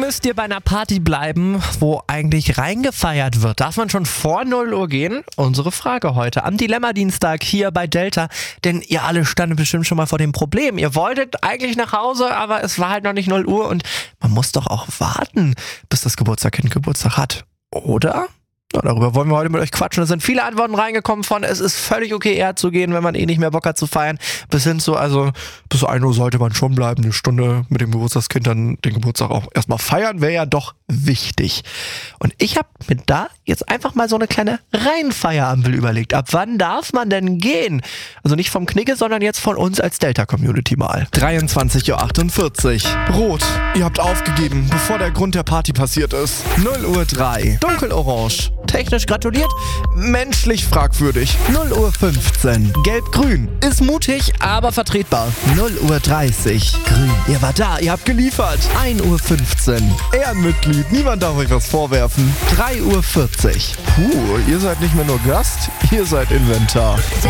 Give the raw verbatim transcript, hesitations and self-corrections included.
müsst ihr bei einer Party bleiben, wo eigentlich reingefeiert wird? Darf man schon vor null Uhr gehen? Unsere Frage heute am Dilemma-Dienstag hier bei Delta. Denn ihr alle standet bestimmt schon mal vor dem Problem. Ihr wolltet eigentlich nach Hause, aber es war halt noch nicht null Uhr und man muss doch auch warten, bis das Geburtstagskind Geburtstag hat. Oder? Ja, darüber wollen wir heute mit euch quatschen. Da sind viele Antworten reingekommen von, es ist völlig okay, eher zu gehen, wenn man eh nicht mehr Bock hat zu feiern, bis hin zu, also bis ein Uhr sollte man schon bleiben, eine Stunde mit dem Geburtstagskind dann den Geburtstag auch erstmal feiern, wäre ja doch wichtig. Und ich habe mir da jetzt einfach mal so eine kleine Reihenfeierampel überlegt. Ab wann darf man denn gehen? Also nicht vom Knigge, sondern jetzt von uns als Delta-Community mal. dreiundzwanzig Uhr achtundvierzig. Rot. Ihr habt aufgegeben, bevor der Grund der Party passiert ist. null Uhr drei. Dunkelorange. Technisch gratuliert, menschlich fragwürdig. null Uhr fünfzehn. Gelb-Grün. Ist mutig, aber vertretbar. null Uhr dreißig. Grün. Ihr wart da, ihr habt geliefert. ein Uhr fünfzehn. Ehrenmitglied, niemand darf euch was vorwerfen. drei Uhr vierzig. Puh, ihr seid nicht mehr nur Gast, ihr seid Inventar.